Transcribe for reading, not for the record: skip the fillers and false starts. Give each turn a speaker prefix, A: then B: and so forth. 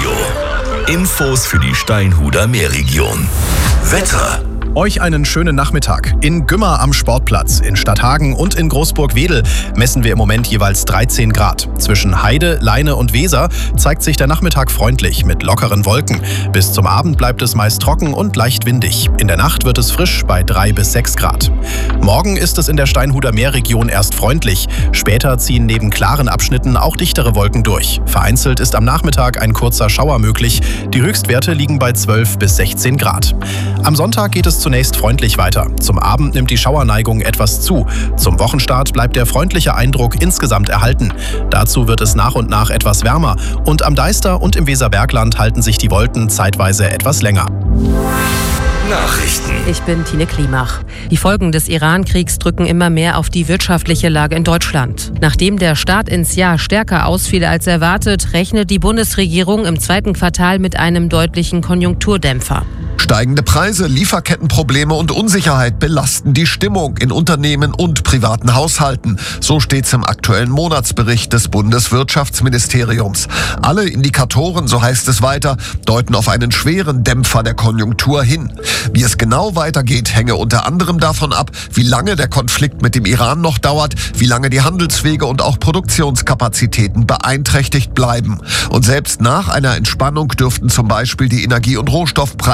A: Radio. Infos für die Steinhuder Meerregion. Wetter.
B: Euch einen schönen Nachmittag. In Gümmer am Sportplatz, in Stadthagen und in Großburg-Wedel messen wir im Moment jeweils 13 Grad. Zwischen Heide, Leine und Weser zeigt sich der Nachmittag freundlich mit lockeren Wolken. Bis zum Abend bleibt es meist trocken und leicht windig. In der Nacht wird es frisch bei 3 bis 6 Grad. Morgen ist es in der Steinhuder Meerregion erst freundlich. Später ziehen neben klaren Abschnitten auch dichtere Wolken durch. Vereinzelt ist am Nachmittag ein kurzer Schauer möglich. Die Höchstwerte liegen bei 12 bis 16 Grad. Am Sonntag geht es zunächst freundlich weiter. Zum Abend nimmt die Schauerneigung etwas zu. Zum Wochenstart bleibt der freundliche Eindruck insgesamt erhalten. Dazu wird es nach und nach etwas wärmer. Und am Deister und im Weserbergland halten sich die Wolken zeitweise etwas länger.
A: Nachrichten.
C: Ich bin Tine Klimach. Die Folgen des Iran-Kriegs drücken immer mehr auf die wirtschaftliche Lage in Deutschland. Nachdem der Start ins Jahr stärker ausfiel als erwartet, rechnet die Bundesregierung im zweiten Quartal mit einem deutlichen Konjunkturdämpfer.
D: Steigende Preise, Lieferkettenprobleme und Unsicherheit belasten die Stimmung in Unternehmen und privaten Haushalten. So steht's im aktuellen Monatsbericht des Bundeswirtschaftsministeriums. Alle Indikatoren, so heißt es weiter, deuten auf einen schweren Dämpfer der Konjunktur hin. Wie es genau weitergeht, hänge unter anderem davon ab, wie lange der Konflikt mit dem Iran noch dauert, wie lange die Handelswege und auch Produktionskapazitäten beeinträchtigt bleiben. Und selbst nach einer Entspannung dürften zum Beispiel die Energie- und Rohstoffpreise